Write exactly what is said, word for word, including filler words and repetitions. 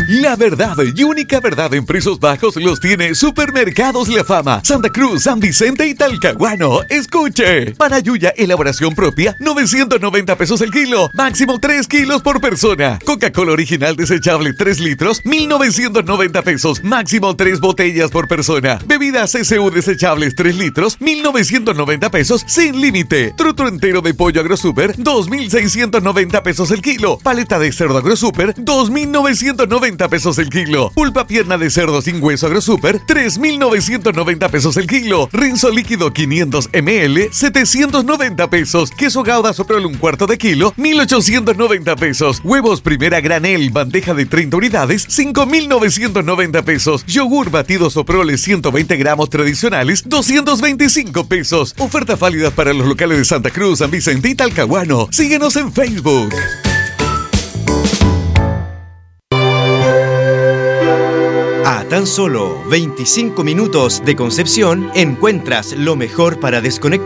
La verdad y única verdad en precios bajos los tiene Supermercados La Fama, Santa Cruz, San Vicente y Talcahuano. Escuche. Panayuya, elaboración propia, novecientos noventa pesos el kilo. Máximo tres kilos por persona. Coca-Cola original desechable tres litros, mil novecientos noventa pesos. Máximo tres botellas por persona. Bebidas C C U desechables tres litros, mil novecientos noventa pesos sin límite. Truto entero de pollo AgroSuper, dos mil seiscientos noventa pesos el kilo. Paleta de cerdo AgroSuper, dos mil novecientos noventa pesos el kilo. Pulpa pierna de cerdo sin hueso AgroSuper, tres mil novecientos noventa pesos el kilo. Rinzo líquido quinientos mililitros, setecientos noventa pesos. Queso Gouda Soprole un cuarto de kilo, mil ochocientos noventa pesos. Huevos Primera Granel, bandeja de treinta unidades, cinco mil novecientos noventa pesos. Yogur batido Soprole ciento veinte gramos tradicionales, doscientos veinticinco pesos. Ofertas válidas para los locales de Santa Cruz, San Vicente y Talcahuano. Síguenos en Facebook. A tan solo veinticinco minutos de Concepción, encuentras lo mejor para desconectar